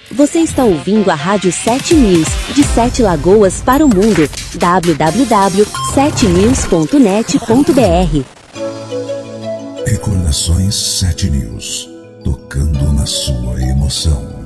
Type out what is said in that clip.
Você está ouvindo a Rádio 7 News, de 7 Lagoas para o mundo. www.7news.net.br. Recordações 7 News, tocando na sua emoção.